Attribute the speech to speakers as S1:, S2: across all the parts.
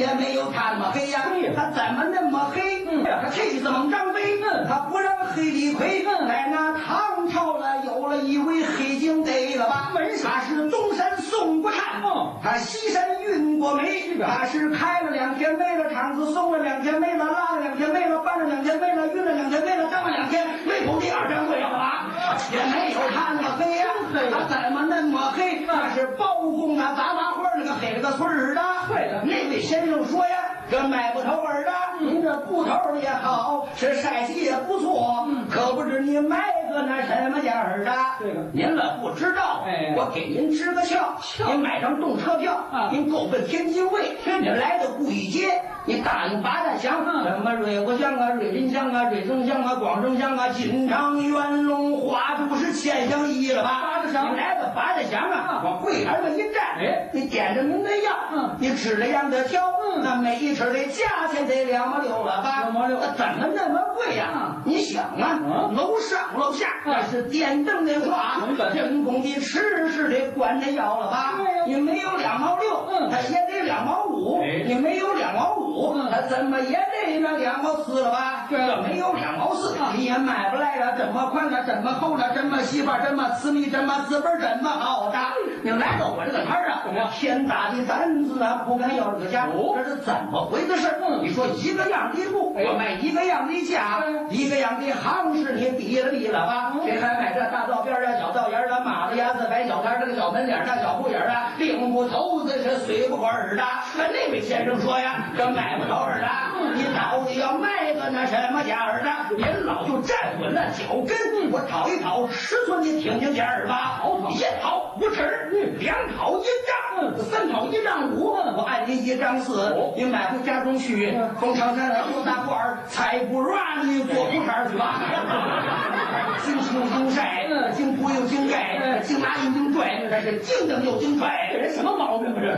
S1: 也没有他那么黑呀，他怎么那么黑？他气势猛张飞，他不让黑李逵。在那唐朝了，有了一位黑警逮了吧？他是东山宋国汉，他西山运过梅，他是开了2天没了，厂子松了2天没了，拉了2天没了，搬了2天没了，运了2天没了，张了2天，没口第2张会了吧？也没有他那么黑呀，他怎么那么黑？他是包公啊，杂花花那个黑了个村儿的。对了，那位先生说呀，这买不头儿的，您这布头也好，是晒洗也不错，可不知你买个那什么价儿的？对了，您了不知道，我给您支个窍，您买张动车票，您够奔天津卫，你来到故意街，你答应八大乡，什么瑞国乡啊、瑞林乡啊、瑞城乡啊、广州乡啊、金昌、元龙、花都是千乡一了吧？八大乡，你来到八大乡啊，往柜台上一站，你点着您的药，你吃了样的挑，那每一吃的价钱得2毛6了吧？2毛6，怎么那么贵呀？你想啊，楼上楼下那是电灯的话，人工的吃是得管着要了吧？你没有2毛6，他也得2毛5，你没有2毛5，他怎么也得那2毛4了吧？这没有2毛4，你也买不来了，这么宽了，这么厚了，这么细吧，这么私密，这么资本，这么好的，你来到我这个摊儿啊，天大的胆子啊，不敢要这个价，这是怎么回事？你说一个样的布，我卖一个样的价，一个样的行市，你比了吧？谁还买这大道边啊、小道沿的、马路牙子、白小摊这个小门脸大小铺眼啊，领不头子是随不管的。那位先生说呀，这买不着的，你到底要卖个那什么价儿的？您老就站稳了脚跟，我讨一讨尺寸，你听听价儿吧。1讨5尺，2讨1丈，3讨1丈5，我按您1丈4，你买回家中去，封长山来做大褂儿，才不让你做裤衩去吧。经清经晒，经铺又经盖，经拿又经拽，这是经蹬又经拽，人什么毛病啊？这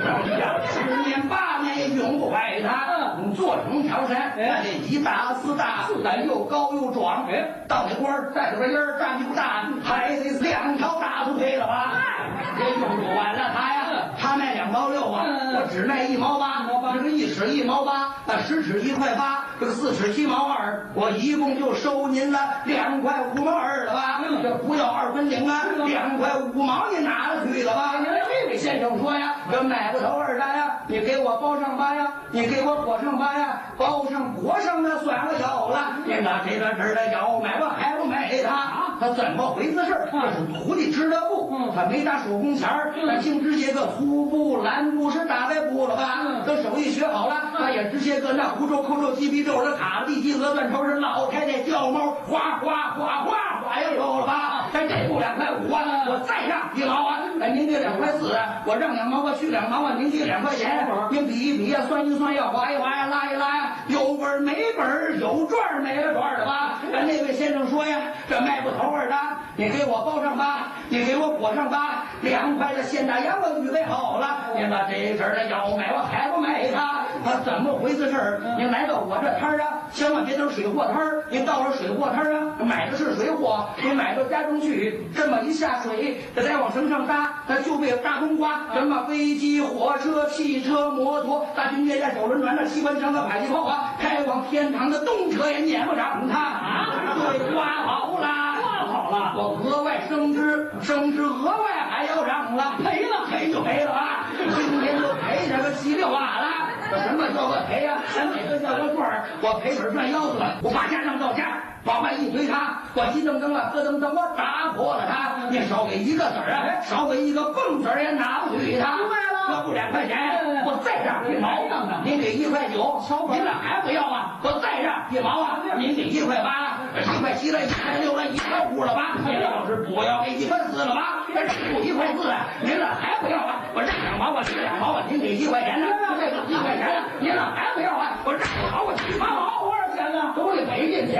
S1: 10年8年也用不坏它。做成条山，那得1大4大，又高又壮。到那官带着个烟儿，站不大，还得2条大腿配了吧？这用不完了他呀，他卖2毛6啊，我只卖1毛8，这个1尺1毛8，那10尺1块8，这个4尺7毛2，我一共就收您了2块5毛2了吧？这不要2分钱啊，2块5毛你拿了去了吧？这位先生说呀，这买不头2大呀，你给我包上吧呀，你给我裹上吧呀，包上裹上那算个小了，你拿这个纸的要买我还不买他怎么回事？这是徒弟织的布，他没打手工钱儿，他净织些个粗布、蓝布是大白布了吧？这手艺学好了，他也织些个那胡皱、扣皱、鸡皮皱的卡地鸡鹅断头是老太太叫猫，哗哗哗哗哗又有了吧？这布2块5啊，我再让1毛啊，您给2块4，我让2毛，我去2毛啊，您给2块钱，您比一比呀，算一算呀，划一划呀，拉一拉呀，有本没本，有赚没了赚的吧？那位先生说呀，这卖不头的，你给我包上吧，你给我裹上吧，2块的现大洋我预备好了，您把这事儿的要买我还不买他怎么回事？您来到我这摊儿啊，千万别等水货摊儿，您到了水货摊儿啊，买的是水货，您买到家中去，这么一下水，这再往绳上搭，那就被大冬瓜，什么飞机、火车、汽车、摩托、大军舰、手轮船、那机关枪的迫击炮啊，开往天堂的动车也撵不上它对，刮好了，我额外升职额外还要让了，赔就赔了啊，今天就赔这个稀里哗啦。什么叫个赔呀？哪个叫个赚？我赔本赚腰子了，我把家让到家，往外一推他，我急蹬蹬了，咯噔噔，我打破了他。你少给1个子儿啊，少给1个蹦子儿也拿不去他。这不2块钱，我再让1毛，您给1块9，您俩还不要啊？我再让1毛啊，您给1块8，1块7了，1块6了，1块5了吧？您要是不要给1块4了吧？这不1块4啊，您俩还不要啊？我让2毛，我去2毛啊，您给1块钱呢？这个1块钱，您俩还不要啊？我让2毛，我去8毛，多少钱呢？都得赔进去。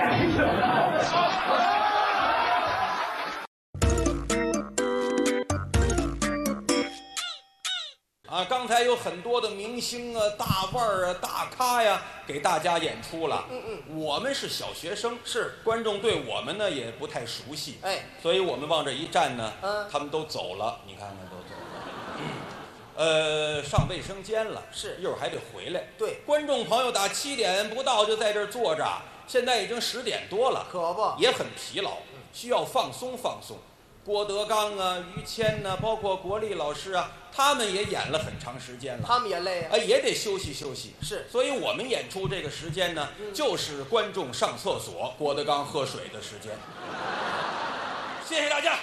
S2: 刚才有很多的明星啊、大腕儿啊、大咖呀，给大家演出了。我们是小学生，是观众对我们呢也不太熟悉，所以我们往这一站呢，他们都走了。你看看都走了。 上卫生间了，
S3: 是
S2: 一会儿还得回来。
S3: 对，
S2: 观众朋友打7点不到就在这儿坐着，现在已经10点多了，
S3: 可不
S2: 也很疲劳，需要放松放松。郭德纲啊、于谦呐、包括国立老师啊，他们也演了很长时间了，
S3: 他们也累啊。
S2: 也得休息休息。
S3: 是，
S2: 所以我们演出这个时间呢，就是观众上厕所、郭德纲喝水的时间。谢谢大家。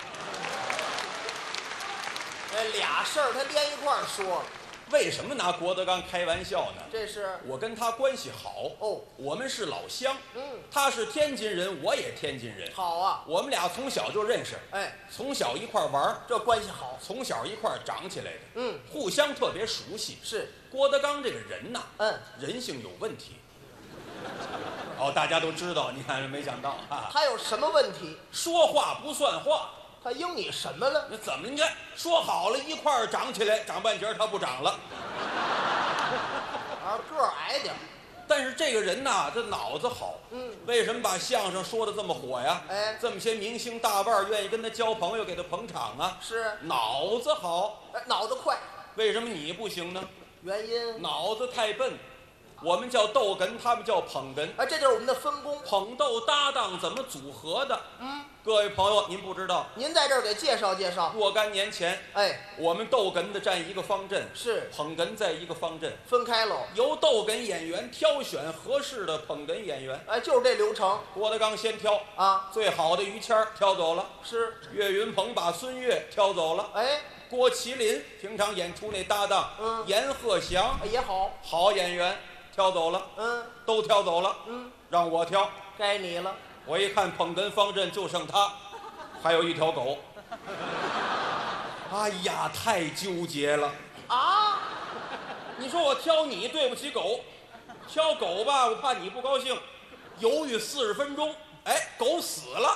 S3: 俩事儿他连一块儿说了，
S2: 为什么拿郭德纲开玩笑呢？
S3: 这是
S2: 我跟他关系好
S3: 哦，
S2: 我们是老乡。
S3: 嗯，
S2: 他是天津人，我也天津人。
S3: 好啊。
S2: 我们俩从小就认识，
S3: 哎，
S2: 从小一块玩儿，
S3: 这关系好。
S2: 从小一块长起来的，
S3: 嗯，
S2: 互相特别熟悉。
S3: 是
S2: 郭德纲这个人呐，
S3: 人
S2: 性有问题。大家都知道，你看没想到啊，
S3: 他有什么问题？
S2: 说话不算话。
S3: 他应你什么了？
S2: 那怎么？你看说好了一块儿长起来，长半截他不长了。
S3: 个儿矮点。
S2: 但是这个人呐，这脑子好。为什么把相声说的这么火呀？这么些明星大腕愿意跟他交朋友，给他捧场啊。
S3: 是
S2: 脑子好。
S3: 脑子快。
S2: 为什么你不行呢？
S3: 原因
S2: 脑子太笨。我们叫逗哏，他们叫捧哏。
S3: 这就是我们的分工。
S2: 捧逗搭档怎么组合的？各位朋友，您不知道，
S3: 您在这儿给介绍介绍。
S2: 若干年前，我们逗哏的站一个方阵，
S3: 是
S2: 捧哏在一个方阵，
S3: 分开喽。
S2: 由逗哏演员挑选合适的捧哏演员。
S3: 就是这流程。
S2: 郭德纲先挑
S3: 啊，
S2: 最好的于谦挑走了，
S3: 是
S2: 岳云鹏把孙越挑走了。郭麒麟平常演出那搭档，阎鹤祥
S3: 也好，
S2: 好演员挑走了，都挑走了，让我挑，
S3: 该你了。
S2: 我一看捧哏方阵就剩他，还有一条狗。哎呀，太纠结了
S3: 啊！
S2: 你说我挑你对不起狗，挑狗吧我怕你不高兴，犹豫40分钟，狗死了。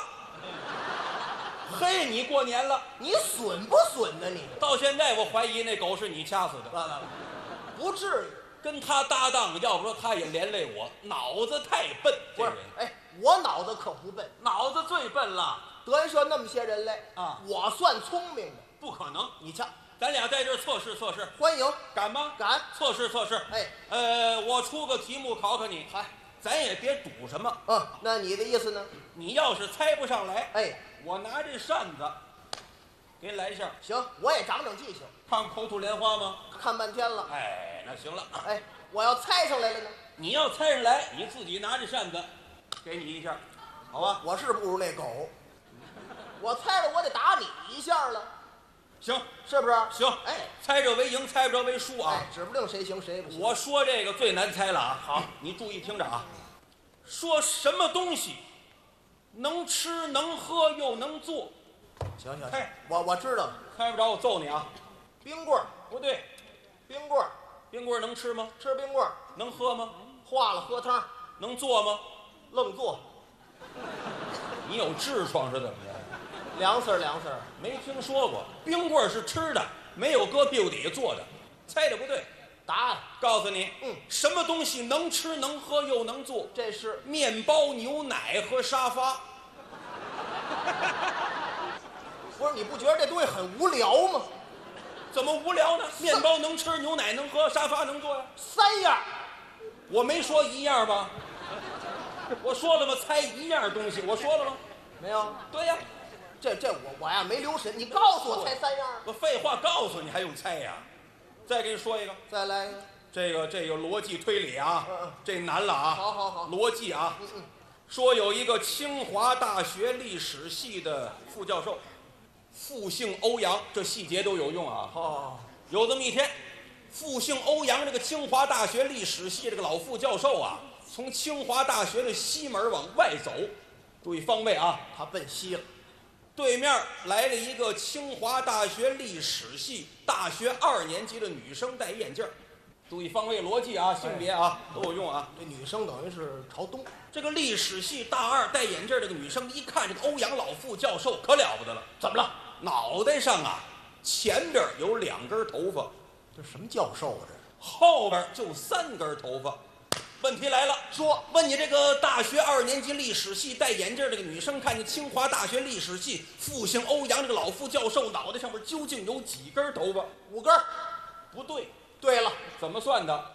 S2: 嘿，你过年了，
S3: 你损不损呢？你
S2: 到现在我怀疑那狗是你掐死的。
S3: 不至于。
S2: 跟他搭档，要不说他也连累我，脑子太笨。
S3: 不是，我脑子可不笨，
S2: 脑子最笨了。
S3: 德云社那么些人来啊，我算聪明的。
S2: 不可能，
S3: 你瞧，
S2: 咱俩在这儿测试测试。
S3: 欢迎，
S2: 敢吗？
S3: 敢。
S2: 测试测试。我出个题目考考你。咱也别赌什么。
S3: 那你的意思呢？
S2: 你要是猜不上来，我拿这扇子给你来一下。
S3: 行，我也长长记性。
S2: 看口吐莲花吗？
S3: 看半天了。
S2: 那行了。
S3: 我要猜上来了呢？
S2: 你要猜上来，你自己拿着扇子，给你一下，好吧？
S3: 我是不如那狗，我猜了我得打你一下了。
S2: 行，
S3: 是不是？
S2: 行。猜着为赢，猜不着为输啊。
S3: 指不定谁行谁不行。
S2: 我说这个最难猜了啊。好，你注意听着啊。说什么东西能吃能喝又能做？
S3: 行，我知道。
S2: 猜不着我揍你啊。
S3: 冰棍儿
S2: 不对。
S3: 冰棍儿。
S2: 冰棍能吃吗？
S3: 吃冰棍儿。
S2: 能喝吗？
S3: 化了喝汤。
S2: 能做吗？
S3: 愣做。
S2: 你有痔疮是怎么着？
S3: 凉丝儿，
S2: 没听说过。冰棍是吃的，没有搁屁股底下做的。猜的不对。
S3: 答案
S2: 告诉你，什么东西能吃能喝又能做？
S3: 这是
S2: 面包、牛奶和沙发。
S3: 不是，你不觉得这东西很无聊吗？
S2: 怎么无聊呢？面包能吃，牛奶能喝，沙发能坐呀
S3: ，3样。
S2: 我没说1样吧？我说了吗？猜1样东西，我说了吗？
S3: 没有。
S2: 对呀，
S3: 这我呀没留神，你告诉我猜3样。
S2: 我废话告诉你还用猜呀？再给你说一个，
S3: 再来一个。
S2: 这个逻辑推理啊，这难了啊。
S3: 好。
S2: 逻辑啊，说有一个清华大学历史系的副教授。复姓欧阳，这细节都有用啊！有这么一天，复姓欧阳这个清华大学历史系这个老副教授啊，从清华大学的西门往外走，注意方位啊，
S3: 他奔西了。
S2: 对面来了一个清华大学历史系大学2年级的女生，戴眼镜。注意方位逻辑啊，性别啊都有用啊。
S3: 这女生等于是朝东。
S2: 这个历史系大2戴眼镜这个女生一看这个欧阳老副教授可了不得了，怎么了？脑袋上啊，前边有2根头发。
S3: 这什么教授啊？这
S2: 后边就3根头发。 问题来了，
S3: 说
S2: 问你这个大学2年级历史系戴眼镜这个女生，看见清华大学历史系复姓欧阳这个老副教授脑袋上面究竟有几根头发？
S3: 5根儿。
S2: 不对，
S3: 对了，
S2: 怎么算的？